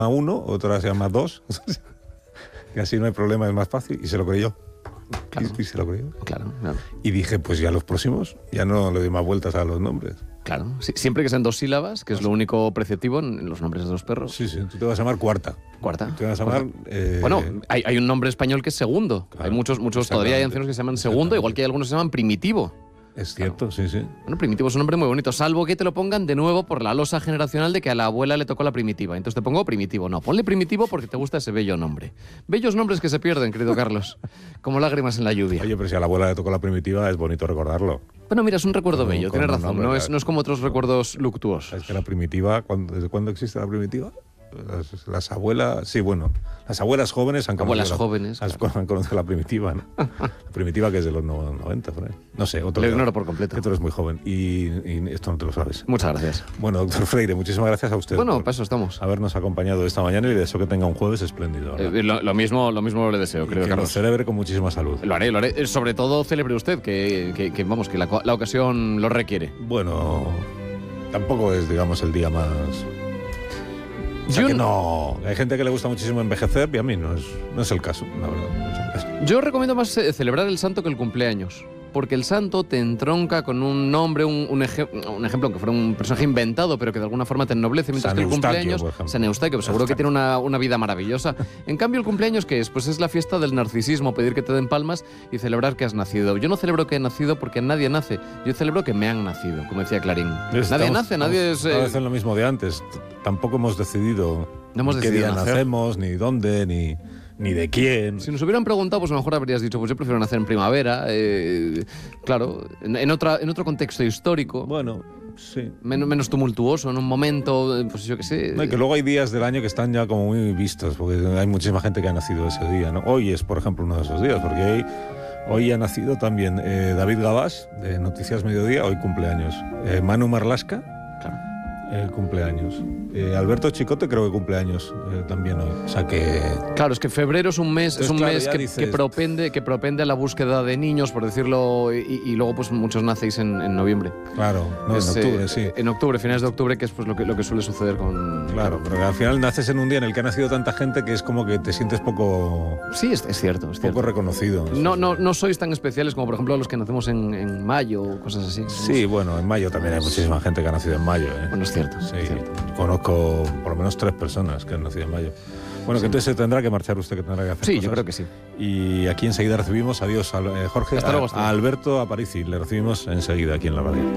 1, otra se llama 2. Y así no hay problema, es más fácil. Y se lo creyó. Claro. Y se lo creyó. Claro. Y dije, pues ya los próximos, ya no le doy más vueltas a los nombres. Claro. Sí, siempre que sean 2 sílabas, que es lo único preceptivo en los nombres de los perros. Sí, tú te vas a llamar Cuarta. Cuarta. Te vas a llamar... Bueno, hay un nombre español que es Segundo. Claro, hay muchos todavía hay ancianos que se llaman Segundo, igual que hay algunos que se llaman Primitivo. Es cierto, claro. Sí. Bueno, Primitivo es un nombre muy bonito, salvo que te lo pongan de nuevo por la losa generacional de que a la abuela le tocó la Primitiva. Entonces te pongo Primitivo. No, ponle Primitivo porque te gusta ese bello nombre. Bellos nombres que se pierden, querido Carlos. Como lágrimas en la lluvia. Oye, pero si a la abuela le tocó la Primitiva, es bonito recordarlo. Bueno, mira, es un recuerdo bello, tienes razón. Nombre, no es como otros recuerdos luctuosos. Es que la Primitiva, ¿desde cuándo existe la Primitiva? Las abuelas, sí, bueno, las abuelas jóvenes han conocido la Primitiva, ¿no? La Primitiva que es de los 90, por ahí. No sé, lo ignoro por completo. Que tú eres muy joven y esto no te lo sabes. Muchas gracias. Bueno, doctor Freire, muchísimas gracias a usted. Bueno, para eso estamos. Habernos acompañado esta mañana y le deseo que tenga un jueves espléndido. Lo mismo le deseo, creo, que Carlos. lo celebre con muchísima salud. Lo haré. Sobre todo celebre usted, que la ocasión lo requiere. Bueno, tampoco es, digamos, el día más... O sea que no, hay gente que le gusta muchísimo envejecer y a mí no es el caso, la verdad. Yo recomiendo más celebrar el santo que el cumpleaños, porque el santo te entronca con un nombre, un ejemplo, aunque fuera un personaje inventado, pero que de alguna forma te ennoblece, mientras que el cumpleaños, San Eustaquio, pues seguro que tiene una vida maravillosa. En cambio, el cumpleaños, ¿qué es? Pues es la fiesta del narcisismo, pedir que te den palmas y celebrar que has nacido. Yo no celebro que he nacido porque nadie nace, yo celebro que me han nacido, como decía Clarín. Nadie es... Otra vez en lo mismo de antes, tampoco hemos decidido qué día nacemos, ni dónde, ni de quién. Si nos hubieran preguntado, pues a lo mejor habrías dicho, pues yo prefiero nacer en primavera, claro, en otro contexto histórico. Bueno, sí. Menos tumultuoso, en un momento, pues yo qué sé. No, y que luego hay días del año que están ya como muy vistos, porque hay muchísima gente que ha nacido ese día, ¿no? Hoy es, por ejemplo, uno de esos días, porque hoy ha nacido también David Gabás, de Noticias Mediodía, hoy cumpleaños. Manu Marlasca, cumpleaños. Alberto Chicote creo que cumpleaños también hoy. O sea que... Claro, es que febrero es un mes, que propende a la búsqueda de niños, por decirlo, y luego pues muchos nacéis en noviembre. Claro, no, en octubre, sí. En octubre, finales de octubre, que es pues lo que suele suceder con... Claro, pero al final naces en un día en el que ha nacido tanta gente que es como que te sientes poco... Sí, es cierto. Poco reconocido. No sois tan especiales como, por ejemplo, los que nacemos en mayo o cosas así. Sí, bueno, en mayo también hay muchísima gente que ha nacido en mayo. Bueno, es cierto. Sí, conozco por lo menos 3 personas que han nacido en mayo. Bueno, que entonces se tendrá que marchar usted, que tendrá que hacer cosas. Yo creo que sí. Y aquí enseguida recibimos, adiós Jorge, hasta luego, a Alberto Aparici, le recibimos enseguida aquí en la radio.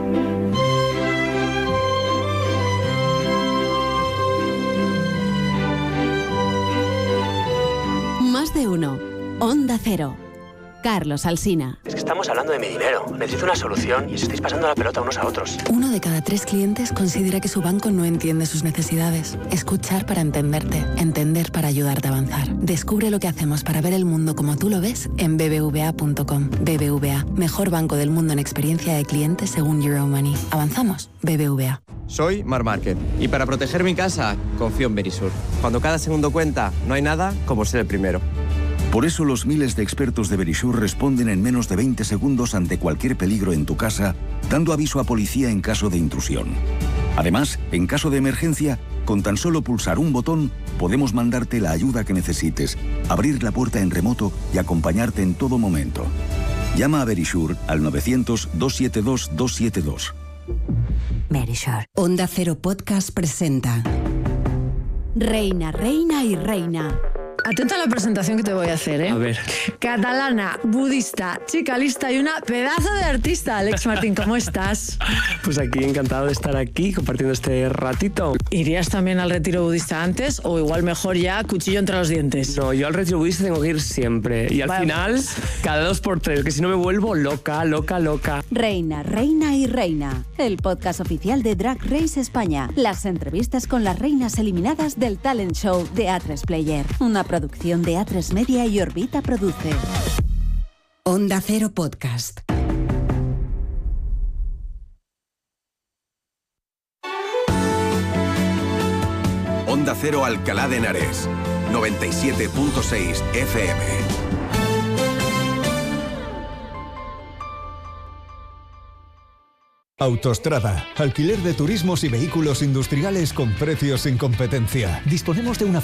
Más de uno. Onda Cero. Carlos Alsina. Es que estamos hablando de mi dinero. Necesito una solución y os estáis pasando la pelota unos a otros. 1 de cada 3 clientes considera que su banco no entiende sus necesidades. Escuchar para entenderte. Entender para ayudarte a avanzar. Descubre lo que hacemos para ver el mundo como tú lo ves en bbva.com. BBVA, mejor banco del mundo en experiencia de clientes según Euromoney. ¿Avanzamos? BBVA. Soy Marc Márquez y para proteger mi casa confío en Verisur. Cuando cada segundo cuenta, no hay nada como ser el primero. Por eso los miles de expertos de Verisur responden en menos de 20 segundos ante cualquier peligro en tu casa, dando aviso a policía en caso de intrusión. Además, en caso de emergencia, con tan solo pulsar un botón, podemos mandarte la ayuda que necesites, abrir la puerta en remoto y acompañarte en todo momento. Llama a Verisur al 900-272-272. Verisur. Onda Cero Podcast presenta Reina, reina y reina. Atenta a la presentación que te voy a hacer, ¿eh? A ver. Catalana, budista, chica lista y una pedazo de artista. Alex Martín, ¿cómo estás? Pues aquí encantado de estar aquí compartiendo este ratito. ¿Irías también al retiro budista antes o igual mejor ya cuchillo entre los dientes? No, yo al retiro budista tengo que ir siempre. Y al final, cada 2 por 3, que si no me vuelvo loca. Reina, reina y reina. El podcast oficial de Drag Race España. Las entrevistas con las reinas eliminadas del talent show de A3 Player. Una producción de A3 Media y Orbita Produce. Onda Cero Podcast. Onda Cero Alcalá de Henares, 97.6 FM. Autostrada, alquiler de turismos y vehículos industriales con precios sin competencia. Disponemos de una